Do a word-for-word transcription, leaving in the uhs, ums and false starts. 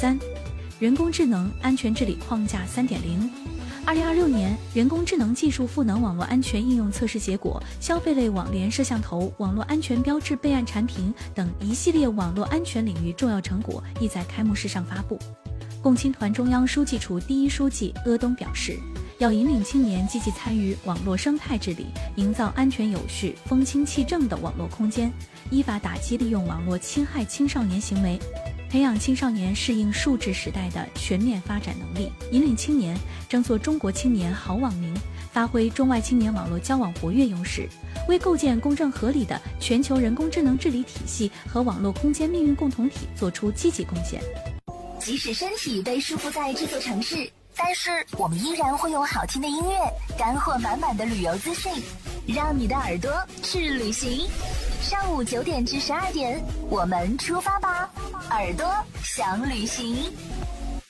三，人工智能安全治理框架 三点零。二零二六年人工智能技术赋能网络安全应用测试结果、消费类网联摄像头、网络安全标志备案产品等一系列网络安全领域重要成果亦在开幕式上发布。共青团中央书记处第一书记阿东表示，要引领青年积极参与网络生态治理，营造安全有序、风清气正的网络空间，依法打击利用网络侵害青少年行为，培养青少年适应数字时代的全面发展能力，引领青年争做中国青年好网民，发挥中外青年网络交往活跃优势，为构建公正合理的全球人工智能治理体系和网络空间命运共同体做出积极贡献。 即使身体被束缚在这座城市，但是我们依然会用好听的音乐、干货满满的旅游资讯，让你的耳朵去旅行。上午九点至十二点，我们出发吧，耳朵想旅行。